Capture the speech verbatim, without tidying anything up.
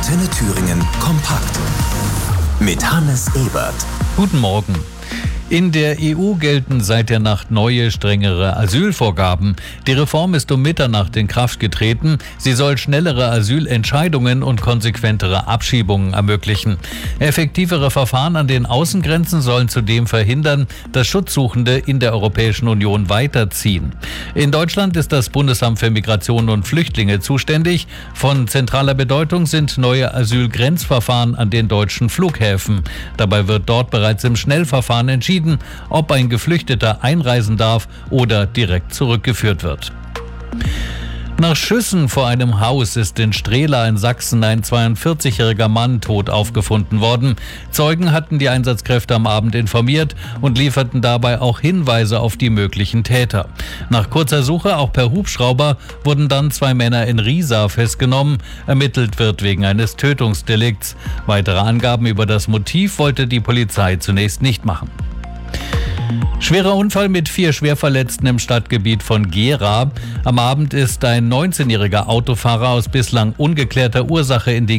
Antenne Thüringen kompakt. Mit Hannes Ebert. Guten Morgen. In der E U gelten seit der Nacht neue, strengere Asylvorgaben. Die Reform ist um Mitternacht in Kraft getreten. Sie soll schnellere Asylentscheidungen und konsequentere Abschiebungen ermöglichen. Effektivere Verfahren an den Außengrenzen sollen zudem verhindern, dass Schutzsuchende in der Europäischen Union weiterziehen. In Deutschland ist das Bundesamt für Migration und Flüchtlinge zuständig. Von zentraler Bedeutung sind neue Asylgrenzverfahren an den deutschen Flughäfen. Dabei wird dort bereits im Schnellverfahren entschieden, ob ein Geflüchteter einreisen darf oder direkt zurückgeführt wird. Nach Schüssen vor einem Haus ist in Strehla in Sachsen ein zweiundvierzigjähriger Mann tot aufgefunden worden. Zeugen hatten die Einsatzkräfte am Abend informiert und lieferten dabei auch Hinweise auf die möglichen Täter. Nach kurzer Suche, auch per Hubschrauber, wurden dann zwei Männer in Riesa festgenommen. Ermittelt wird wegen eines Tötungsdelikts. Weitere Angaben über das Motiv wollte die Polizei zunächst nicht machen. Schwerer Unfall mit vier Schwerverletzten im Stadtgebiet von Gera. Am Abend ist ein neunzehnjähriger Autofahrer aus bislang ungeklärter Ursache in den